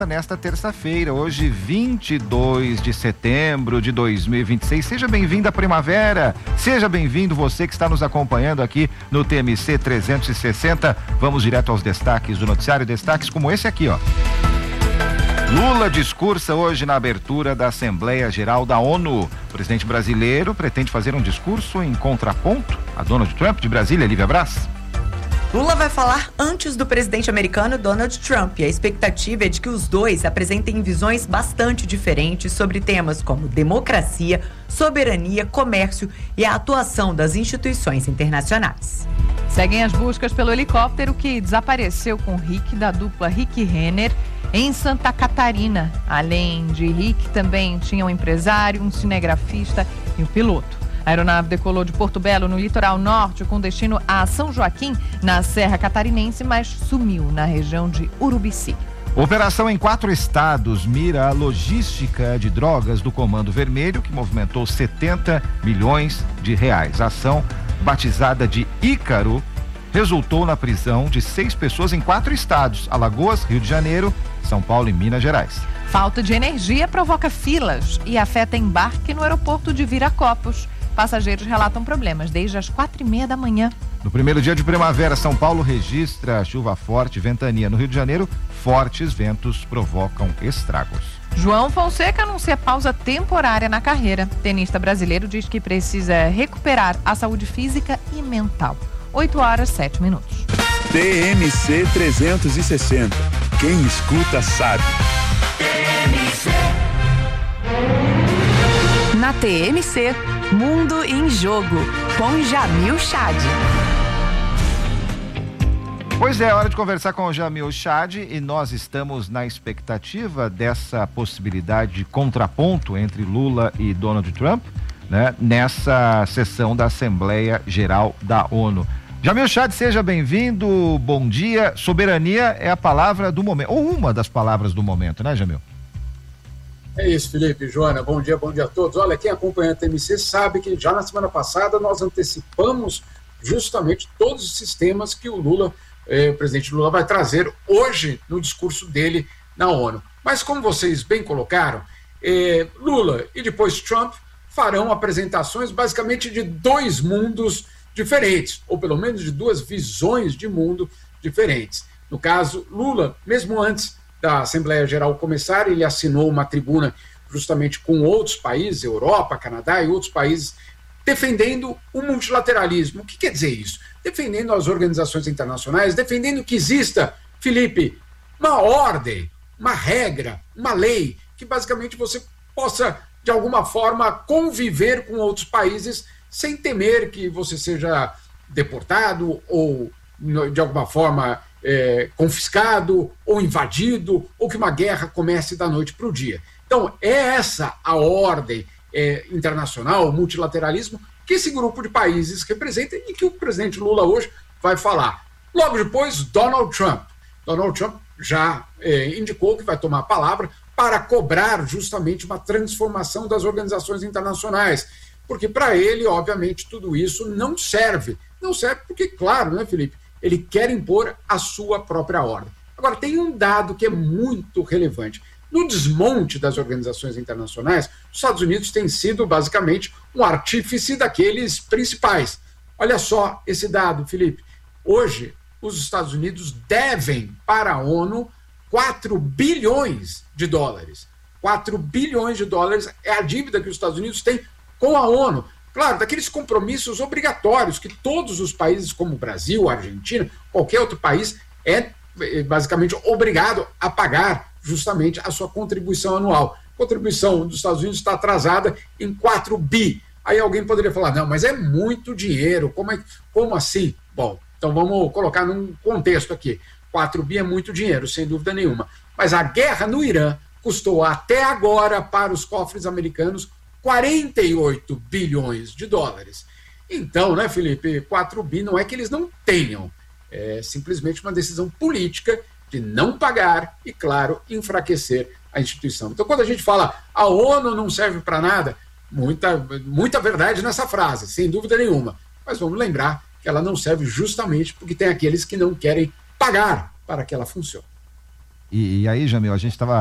Nesta terça-feira, hoje 22 de setembro de 2026. Seja bem-vindo à primavera, seja bem-vindo você que está nos acompanhando aqui no TMC 360. Vamos direto aos destaques do noticiário, destaques como esse aqui, ó. Lula discursa hoje na abertura da Assembleia Geral da ONU. O presidente brasileiro pretende fazer um discurso em contraponto a Donald Trump. De Brasília, Lívia Braz. Lula vai falar antes do presidente americano Donald Trump e a expectativa é de que os dois apresentem visões bastante diferentes sobre temas como democracia, soberania, comércio e a atuação das instituições internacionais. Seguem as buscas pelo helicóptero que desapareceu com Rick, da dupla Rick Renner, em Santa Catarina. Além de Rick, também tinha um empresário, um cinegrafista e um piloto. A aeronave decolou de Porto Belo, no litoral norte, com destino a São Joaquim, na Serra Catarinense, mas sumiu na região de Urubici. Operação em 4 estados mira a logística de drogas do Comando Vermelho, que movimentou 70 milhões de reais. A ação, batizada de Ícaro, resultou na prisão de 6 pessoas em 4 estados: Alagoas, Rio de Janeiro, São Paulo e Minas Gerais. Falta de energia provoca filas e afeta embarque no aeroporto de Viracopos. Passageiros relatam problemas desde as 4:30 da manhã. No primeiro dia de primavera, São Paulo registra chuva forte e ventania. No Rio de Janeiro, fortes ventos provocam estragos. João Fonseca anuncia pausa temporária na carreira. Tenista brasileiro diz que precisa recuperar a saúde física e mental. 8h07. TMC 360. Quem escuta sabe. Na TMC, Mundo em Jogo, com Jamil Chad. Pois é, hora de conversar com o Jamil Chad e nós estamos na expectativa dessa possibilidade de contraponto entre Lula e Donald Trump, né, nessa sessão da Assembleia Geral da ONU. Jamil Chad, seja bem-vindo, bom dia. Soberania é a palavra do momento, ou uma das palavras do momento, né, Jamil? É isso, Felipe, Joana, bom dia a todos. Olha, quem acompanha a TMC sabe que já na semana passada nós antecipamos justamente todos esses temas que o presidente Lula vai trazer hoje no discurso dele na ONU. Mas como vocês bem colocaram, Lula e depois Trump farão apresentações basicamente de 2 mundos diferentes, ou pelo menos de 2 visões de mundo diferentes. No caso, Lula, mesmo antes da Assembleia Geral começar, ele assinou uma tribuna justamente com outros países, Europa, Canadá e outros países, defendendo o multilateralismo. O que quer dizer isso? Defendendo as organizações internacionais, defendendo que exista, Felipe, uma ordem, uma regra, uma lei, que basicamente você possa, de alguma forma, conviver com outros países sem temer que você seja deportado ou, de alguma forma, confiscado ou invadido, ou que uma guerra comece da noite para o dia. Então, é essa a ordem internacional, o multilateralismo, que esse grupo de países representa e que o presidente Lula hoje vai falar. Logo depois, Donald Trump. Donald Trump já indicou que vai tomar a palavra para cobrar justamente uma transformação das organizações internacionais, porque para ele, obviamente, tudo isso não serve. Não serve porque, claro, né, Felipe, ele quer impor a sua própria ordem. Agora, tem um dado que é muito relevante. No desmonte das organizações internacionais, os Estados Unidos têm sido, basicamente, um artífice daqueles principais. Olha só esse dado, Felipe. Hoje, os Estados Unidos devem para a ONU 4 bilhões de dólares. 4 bilhões de dólares é a dívida que os Estados Unidos têm com a ONU. Claro, daqueles compromissos obrigatórios que todos os países, como o Brasil, a Argentina, qualquer outro país, é basicamente obrigado a pagar justamente a sua contribuição anual. A contribuição dos Estados Unidos está atrasada em 4 bi. Aí alguém poderia falar, não, mas é muito dinheiro, como assim? Bom, então vamos colocar num contexto aqui. 4 bi é muito dinheiro, sem dúvida nenhuma. Mas a guerra no Irã custou até agora para os cofres americanos 48 bilhões de dólares. Então, né, Felipe, 4 bi não é que eles não tenham, é simplesmente uma decisão política de não pagar e, claro, enfraquecer a instituição. Então, quando a gente fala a ONU não serve para nada, muita verdade nessa frase, sem dúvida nenhuma. Mas vamos lembrar que ela não serve justamente porque tem aqueles que não querem pagar para que ela funcione. E aí, Jamil, a gente estava